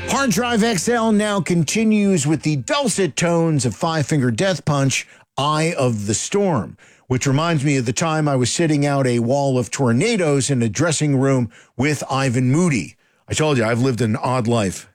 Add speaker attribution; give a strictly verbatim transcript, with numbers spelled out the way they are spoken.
Speaker 1: Hard Drive X L now continues with the dulcet tones of Five Finger Death Punch, Eye of the Storm, which reminds me of the time I was sitting out a wall of tornadoes in a dressing room with Ivan Moody. I told you, I've lived an odd life.